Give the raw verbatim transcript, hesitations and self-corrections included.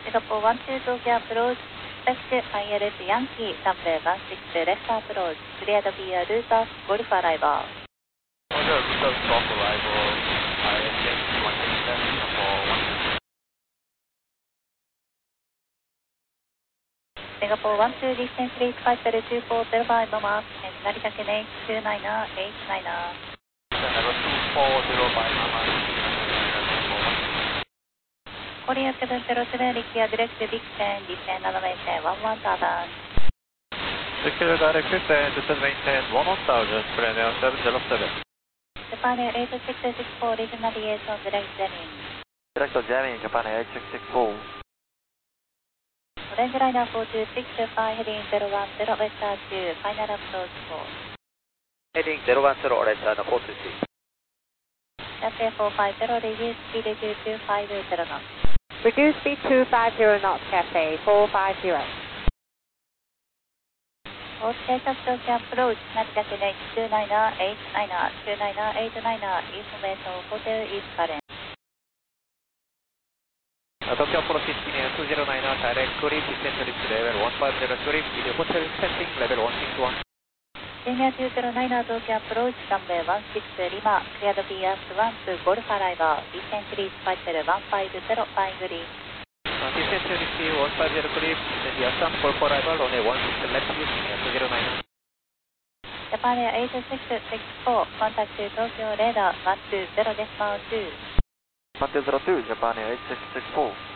Singapore one two Tokyo approach, expect I L S Yankee, runway one six left approach, clear the via route Golf arrival. Roger, route Golf arrival, I L S Yankee one six left, Singapore one two. Singapore one two distance reach five zero two four zero five mark, and Narita K N H two nine eight nine. Level two four zero five mark. Korea seven zero seven, Rikia direct descend, descend runway ten one one thousand. Rikia direct descend, descend maintain one one thousand, Plan Air seven zero seven. Japan Air eight six six four, region navigation, direct jamming. Direct jamming, Japan Air eight six six four. Orange Liner four two six five, heading zero one zero, west two, final approach four. Heading zero one zero, Orange Liner four two six. Runway four five zero, reduce speed to two five zero knots. Reduce speed two five zero knots, Cathay four five zero. Okay, Tokyo approach, Narita K N H two nine eight nine, two nine eight nine, information Hotel East Current. Tokyo approach two zero nine, direct clear, descent reach level one five zero, clear, video hotel passing level one six one. Senior two zero nine, Tokyo approach, runway one six Lima, cleared via one two Golf arrival, descent reach five zero one five zero five green. Descent reach one five zero clear, descent via one Golf arrival, runway one six left, senior two zero nine. Japan Air eight six six four, contact Tokyo radar one two zero decimal two. one two zero two, Japan Air eight six six four.